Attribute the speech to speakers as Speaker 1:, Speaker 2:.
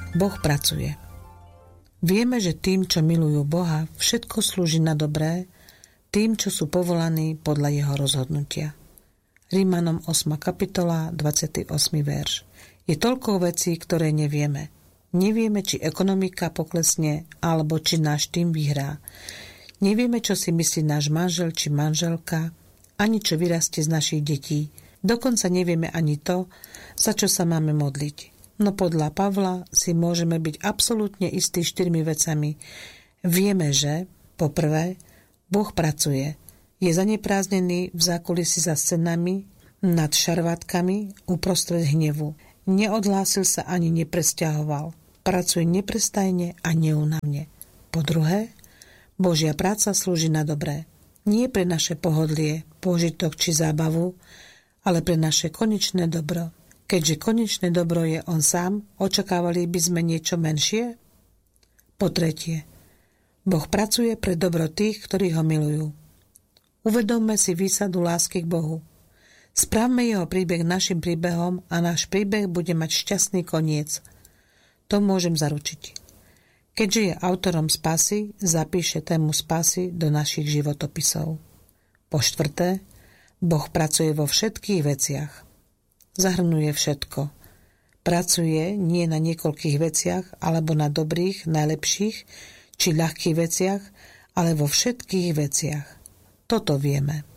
Speaker 1: Boh pracuje. Vieme, že tým, čo milujú Boha, všetko slúži na dobré, tým, čo sú povolaní podľa jeho rozhodnutia. Rímanom 8. kapitola, 28. verš. Je toľko vecí, ktoré nevieme. Nevieme, či ekonomika poklesne, alebo či náš tým vyhrá. Nevieme, čo si myslí náš manžel či manželka, ani čo vyrastie z našich detí. Dokonca nevieme ani to, za čo sa máme modliť. No podľa Pavla si môžeme byť absolútne istí 4 vecami. Vieme, že, poprvé, Boh pracuje. Je zanepráznený v zákulisí za scenami, nad šarvátkami, uprostred hnevu. Neodhlásil sa ani nepresťahoval. Pracuje neprestajne a neúnavne. Po druhé, Božia práca slúži na dobré. Nie pre naše pohodlie, požitok či zábavu, ale pre naše konečné dobro. Keďže konečné dobro je on sám, očakávali by sme niečo menšie? Po tretie, Boh pracuje pre dobro tých, ktorí ho milujú. Uvedomme si výsadu lásky k Bohu. Správme jeho príbeh našim príbehom a náš príbeh bude mať šťastný koniec. To môžem zaručiť. Keďže je autorom spásy, zapíše tému spásy do našich životopisov. Po štvrté, Boh pracuje vo všetkých veciach. Zahrnuje všetko. Pracuje nie na niekoľkých veciach alebo na dobrých, najlepších či ľahkých veciach, ale vo všetkých veciach. Toto vieme.